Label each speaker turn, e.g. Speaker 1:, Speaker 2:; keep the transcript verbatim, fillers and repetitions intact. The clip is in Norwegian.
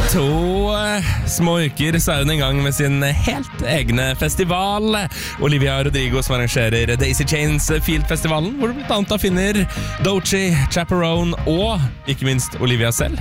Speaker 1: To eh, små uker så er hun i gang med sin helt egne festival. Olivia Rodrigo som arrangerer Daisy Chains Field-festivalen, hvor du blant annet da finner Doechii, Chaperone og ikke minst Olivia selv.